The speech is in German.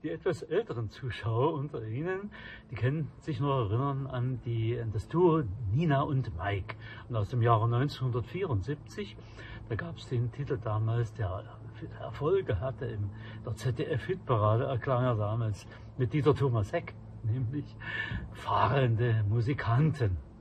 Die etwas älteren Zuschauer unter Ihnen, die können sich noch erinnern an das Duo Nina und Mike. Und aus dem Jahre 1974, da gab es den Titel damals, der Erfolge hatte in der ZDF-Hitparade, erklang er damals mit Dieter Thomas Heck, nämlich Fahrende Musikanten.